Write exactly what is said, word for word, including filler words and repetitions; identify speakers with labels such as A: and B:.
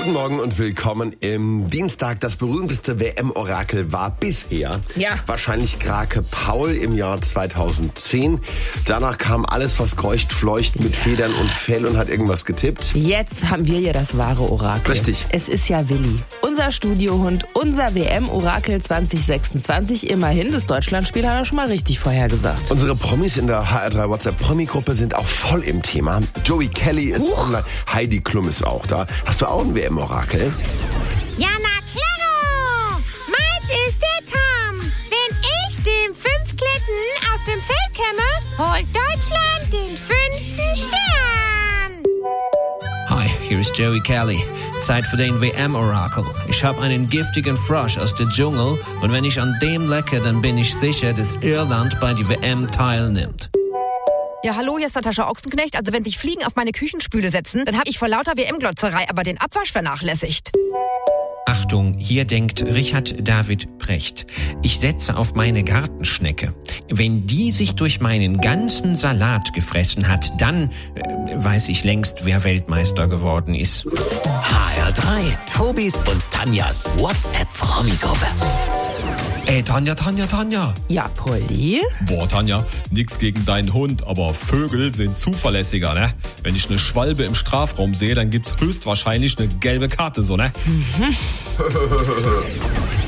A: Guten Morgen und willkommen im Dienstag. Das berühmteste W M-Orakel war bisher
B: ja.
A: wahrscheinlich Krake Paul im Jahr zweitausendzehn. Danach kam alles, was kreucht, fleucht mit Federn und Fell und hat irgendwas getippt.
B: Jetzt haben wir ja das wahre Orakel.
A: Richtig.
B: Es ist ja Willi, unser Studiohund, unser W M-Orakel zwanzig sechsundzwanzig. Immerhin, das Deutschlandspiel hat er schon mal richtig vorhergesagt.
A: Unsere Promis in der H R drei WhatsApp-Promi-Gruppe sind auch voll im Thema. Joey Kelly ist
B: Huch.
A: online, Heidi Klum ist auch da. Hast du auch ein W M-Orakel?
C: Ja, na klaro! Meins ist der Tom. Wenn ich den Fünfklitten aus dem Feld kämme, holt Deutschland den fünften Stern.
D: Hi, hier ist Joey Kelly. Zeit für den W M-Orakel. Ich habe einen giftigen Frosch aus dem Dschungel und wenn ich an dem lecke, dann bin ich sicher, dass Irland bei der W M teilnimmt.
E: Ja, hallo, hier ist Natascha Ochsenknecht. Also wenn sich Fliegen auf meine Küchenspüle setzen, dann habe ich vor lauter W M-Glotzerei aber den Abwasch vernachlässigt.
D: Achtung, hier denkt Richard David Precht. Ich setze auf meine Gartenschnecke. Wenn die sich durch meinen ganzen Salat gefressen hat, dann äh, weiß ich längst, wer Weltmeister geworden ist.
F: H R drei, Tobis und Tanjas WhatsApp-Promi-Gruppe.
G: Ey, Tanja, Tanja, Tanja.
B: Ja, Polly?
G: Boah, Tanja, nix gegen deinen Hund, aber Vögel sind zuverlässiger, ne? Wenn ich eine Schwalbe im Strafraum sehe, dann gibt's höchstwahrscheinlich eine gelbe Karte, so, ne?
B: Mhm.